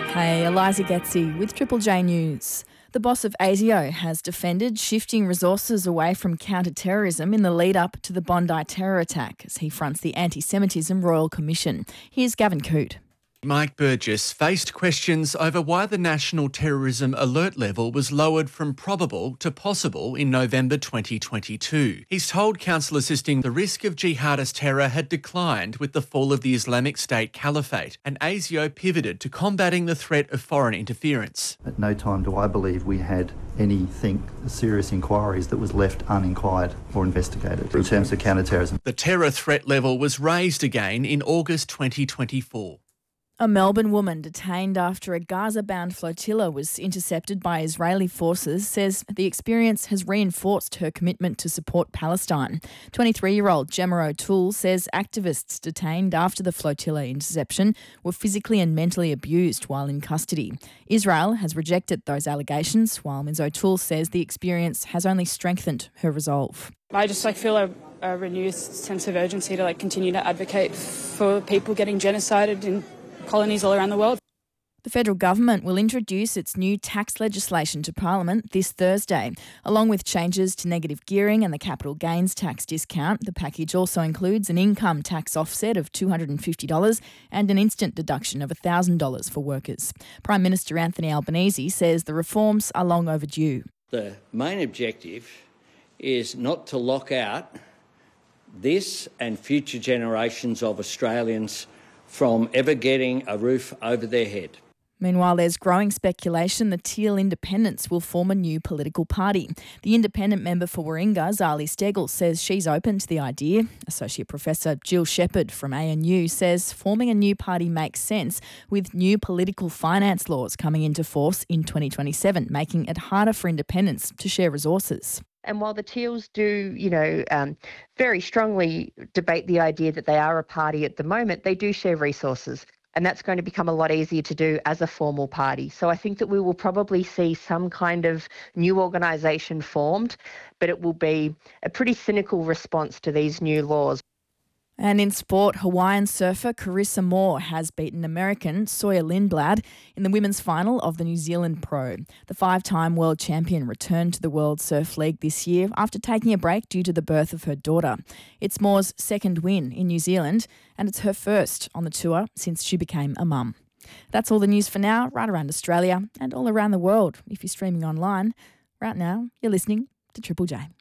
Hey, Eliza Getzi with Triple J News. The boss of ASIO has defended shifting resources away from counter-terrorism in the lead-up to the Bondi terror attack as he fronts the Anti-Semitism Royal Commission. Here's Gavin Coote. Mike Burgess faced questions over why the national terrorism alert level was lowered from probable to possible in November 2022. He's told counsel assisting the risk of jihadist terror had declined with the fall of the Islamic State Caliphate, and ASIO pivoted to combating the threat of foreign interference. At no time do I believe we had anything serious inquiries that was left uninquired or investigated in terms of counter-terrorism. The terror threat level was raised again in August 2024. A Melbourne woman detained after a Gaza-bound flotilla was intercepted by Israeli forces says the experience has reinforced her commitment to support Palestine. 23-year-old Gemma O'Toole says activists detained after the flotilla interception were physically and mentally abused while in custody. Israel has rejected those allegations, while Ms O'Toole says the experience has only strengthened her resolve. I just feel a renewed sense of urgency to continue to advocate for people getting genocided in colonies all around the world. The federal government will introduce its new tax legislation to Parliament this Thursday. Along with changes to negative gearing and the capital gains tax discount, the package also includes an income tax offset of $250 and an instant deduction of $1,000 for workers. Prime Minister Anthony Albanese says the reforms are long overdue. The main objective is not to lock out this and future generations of Australians from ever getting a roof over their head. Meanwhile, there's growing speculation the Teal Independents will form a new political party. The independent member for Warringah, Zali Steggall, says she's open to the idea. Associate Professor Jill Shepherd from ANU says forming a new party makes sense with new political finance laws coming into force in 2027, making it harder for independents to share resources. And while the Teals do, very strongly debate the idea that they are a party at the moment, they do share resources. And that's going to become a lot easier to do as a formal party. So I think that we will probably see some kind of new organisation formed, but it will be a pretty cynical response to these new laws. And in sport, Hawaiian surfer Carissa Moore has beaten American Sawyer Lindblad in the women's final of the New Zealand Pro. The five-time world champion returned to the World Surf League this year after taking a break due to the birth of her daughter. It's Moore's second win in New Zealand, and it's her first on the tour since she became a mum. That's all the news for now, right around Australia and all around the world. If you're streaming online, right now, you're listening to Triple J.